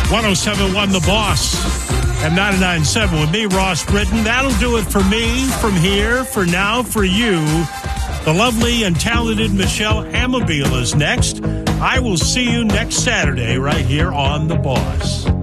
107.1 The Boss and 99.7 with me, Ross Britton. That'll do it for me from here. For now, for you, the lovely and talented Michelle Amabile is next. I will see you next Saturday right here on The Boss.